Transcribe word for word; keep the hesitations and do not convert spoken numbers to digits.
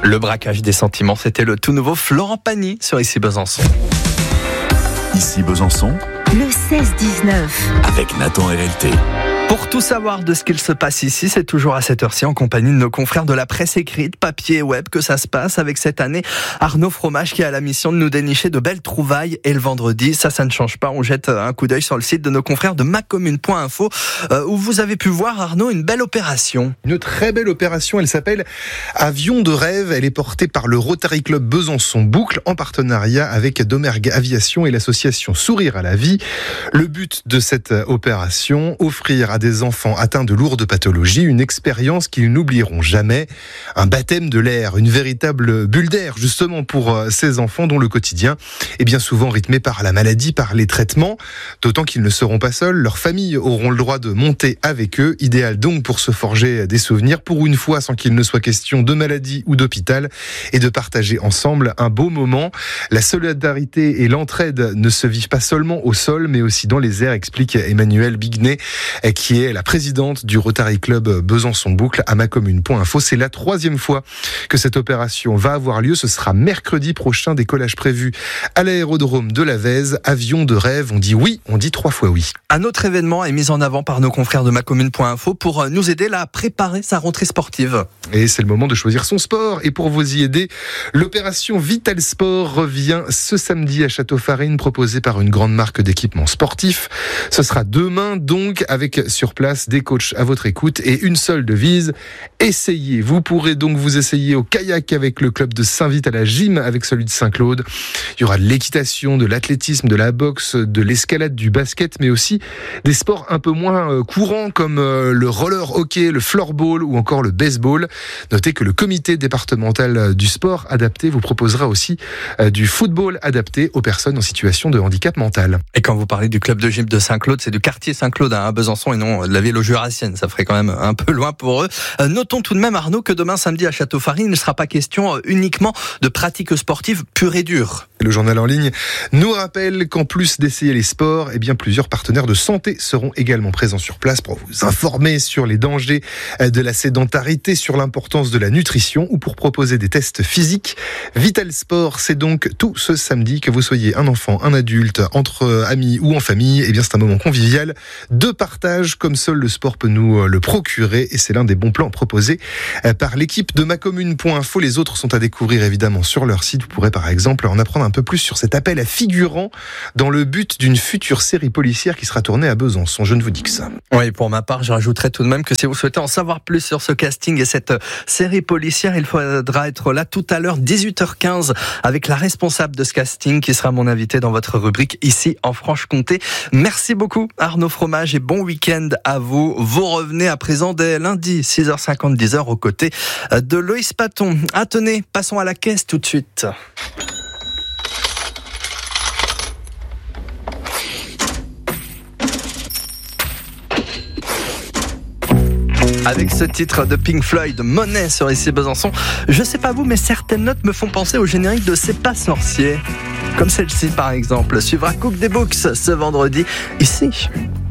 Le braquage des sentiments, c'était le tout nouveau Florent Pagny sur Ici Besançon. Ici Besançon, le seize dix-neuf. avec Nathan R L T. Pour tout savoir de ce qu'il se passe ici, c'est toujours à cette heure-ci en compagnie de nos confrères de la presse écrite, papier et web que ça se passe avec cette année Arnaud Fromage qui a la mission de nous dénicher de belles trouvailles. Et le vendredi, ça, ça ne change pas. On jette un coup d'œil sur le site de nos confrères de macommune point info euh, où vous avez pu voir, Arnaud, une belle opération. Une très belle opération, elle s'appelle Avion de rêve. Elle est portée par le Rotary Club Besançon Boucle en partenariat avec Domergue Aviation et l'association Sourire à la vie. Le but de cette opération, offrir à des enfants atteints de lourdes pathologies une expérience qu'ils n'oublieront jamais, un baptême de l'air, une véritable bulle d'air justement pour ces enfants dont le quotidien est bien souvent rythmé par la maladie, par les traitements, d'autant qu'ils ne seront pas seuls, leurs familles auront le droit de monter avec eux, idéal donc pour se forger des souvenirs pour une fois sans qu'il ne soit question de maladie ou d'hôpital et de partager ensemble un beau moment. La solidarité et l'entraide ne se vivent pas seulement au sol mais aussi dans les airs, explique Emmanuelle Bignet qui est la présidente du Rotary Club Besançon Boucle à macommune point info. C'est la troisième fois que cette opération va avoir lieu. Ce sera mercredi prochain, décollage prévu à l'aérodrome de la Vèze. Avion de rêve, on dit oui, on dit trois fois oui. Un autre événement est mis en avant par nos confrères de macommune point info pour nous aider à préparer sa rentrée sportive. Et c'est le moment de choisir son sport. Et pour vous y aider, l'opération Vital Sport revient ce samedi à Château-Farine, proposée par une grande marque d'équipements sportifs. Ce sera demain donc, avec sur place des coachs à votre écoute et une seule devise, essayez. Vous pourrez donc vous essayer au kayak avec le club de Saint-Vite, à la gym avec celui de Saint-Claude. Il y aura de l'équitation, de l'athlétisme, de la boxe, de l'escalade, du basket, mais aussi des sports un peu moins courants comme le roller hockey, le floorball ou encore le baseball. Notez que le comité départemental du sport adapté vous proposera aussi du football adapté aux personnes en situation de handicap mental. Et quand vous parlez du club de gym de Saint-Claude, c'est du quartier Saint-Claude à Besançon et non de la ville jurassienne. Ça ferait quand même un peu loin pour eux. Euh, notons tout de même, Arnaud, que demain samedi à Château-Farine, il ne sera pas question uniquement de pratiques sportives pures et dures. Le journal en ligne nous rappelle qu'en plus d'essayer les sports, eh bien plusieurs partenaires de santé seront également présents sur place pour vous informer sur les dangers de la sédentarité, sur l'importance de la nutrition ou pour proposer des tests physiques. Vital Sport, c'est donc tout ce samedi, que vous soyez un enfant, un adulte, entre amis ou en famille, eh bien c'est un moment convivial de partage comme seul le sport peut nous le procurer et c'est l'un des bons plans proposés par l'équipe de macommune point info. Les autres sont à découvrir évidemment sur leur site. Vous pourrez par exemple en apprendre un peu plus sur cet appel à figurants dans le but d'une future série policière qui sera tournée à Besançon. Je ne vous dis que ça. Oui, pour ma part, je rajouterai tout de même que si vous souhaitez en savoir plus sur ce casting et cette série policière, il faudra être là tout à l'heure, dix-huit heures quinze, avec la responsable de ce casting qui sera mon invité dans votre rubrique Ici en Franche-Comté. Merci beaucoup Arnaud Fromage et bon week-end à vous. Vous revenez à présent dès lundi, six heures cinquante, dix heures, aux côtés de Loïs Paton. Ah, tenez, passons à la caisse tout de suite. Avec ce titre de Pink Floyd, Money sur Ici Besançon, je sais pas vous, mais certaines notes me font penser au générique de C'est pas sorcier. Comme celle-ci par exemple, suivra Cook des Books ce vendredi, ici.